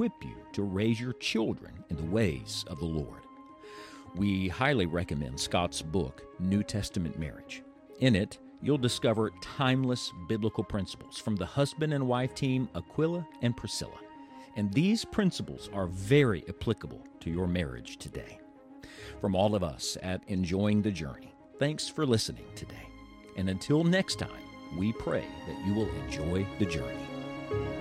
equip you to raise your children in the ways of the Lord. We highly recommend Scott's book, New Testament Marriage. In it, you'll discover timeless biblical principles from the husband and wife team Aquila and Priscilla. And these principles are very applicable to your marriage today. From all of us at Enjoying the Journey, thanks for listening today. And until next time, we pray that you will enjoy the journey.